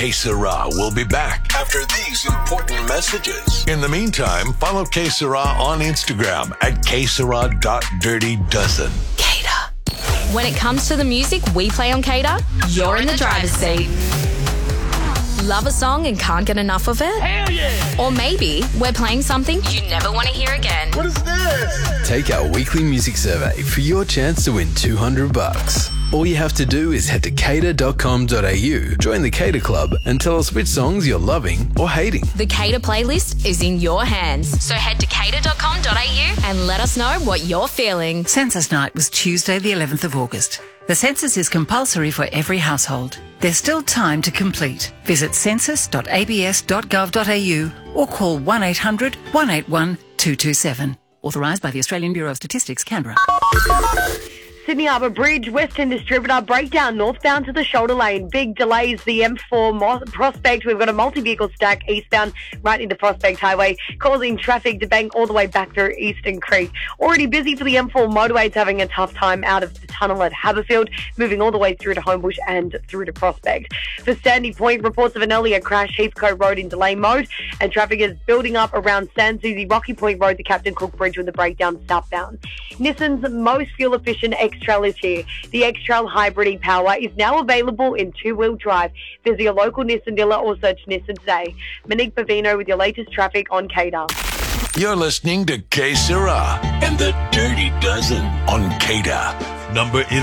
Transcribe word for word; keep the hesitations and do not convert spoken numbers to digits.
Que Sera will be back after these important messages. In the meantime, follow Que Sera on Instagram at que sera dot dirty dozen. Cater. When it comes to the music we play on Cater, you're in the driver's seat. Love a song and can't get enough of it? Hell yeah! Or maybe we're playing something you never want to hear again. What is this? Take our weekly music survey for your chance to win two hundred bucks. All you have to do is head to cater dot com dot a u, join the Cater Club, and tell us which songs you're loving or hating. The Cater playlist is in your hands. So head to cater dot com dot a u and let us know what you're feeling. Census night was Tuesday the eleventh of August. The census is compulsory for every household. There's still time to complete. Visit census dot a b s dot gov dot a u or call one eight hundred, one eight one, two two seven. Authorised by the Australian Bureau of Statistics, Canberra. Sydney Harbour Bridge, Western Distributor, breakdown northbound to the shoulder lane. Big delays, the M four Mo- Prospect. We've got a multi-vehicle stack eastbound right into Prospect Highway, causing traffic to bank all the way back through Eastern Creek. Already busy for the M four motorway. It's having a tough time out of the tunnel at Haberfield, moving all the way through to Homebush and through to Prospect. For Sandy Point, reports of an earlier crash, Heathcote Road in delay mode, and traffic is building up around San Susie, Rocky Point Road, the Captain Cook Bridge with the breakdown southbound. Nissan's most fuel-efficient X-Trail is here. The X-Trail Hybrid e-Power is now available in two-wheel drive. Visit your local Nissan dealer or search Nissan today. Monique Bavino with your latest traffic on Cater. You're listening to Que Sera and the Dirty Dozen on Cater. Number eleven.